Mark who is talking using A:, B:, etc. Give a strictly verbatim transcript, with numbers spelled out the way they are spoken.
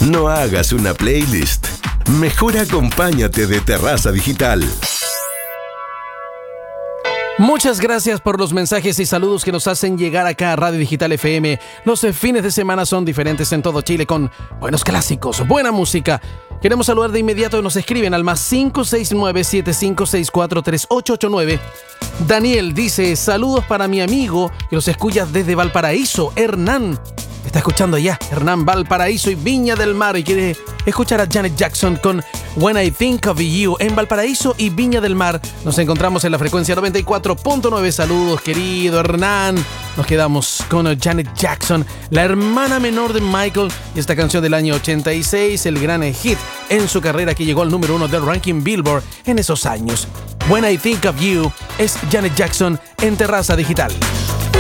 A: No hagas una playlist. Mejor acompáñate de Terraza Digital.
B: Muchas gracias por los mensajes y saludos que nos hacen llegar acá a Radio Digital F M. Los fines de semana son diferentes en todo Chile con buenos clásicos, buena música. Queremos saludar de inmediato, nos escriben al más cinco seis nueve, siete cinco seis cuatro, tres ocho ocho nueve. Daniel dice, saludos para mi amigo que los escucha desde Valparaíso, Hernán. Está escuchando allá, Hernán, Valparaíso y Viña del Mar, y quiere escuchar a Janet Jackson con When I Think of You. En Valparaíso y Viña del Mar nos encontramos en la frecuencia noventa y cuatro punto nueve. Saludos, querido Hernán. Nos quedamos con Janet Jackson, la hermana menor de Michael, y esta canción del año ochenta y seis, el gran hit en su carrera que llegó al número uno del ranking Billboard en esos años. When I Think of You es Janet Jackson en Terraza Digital.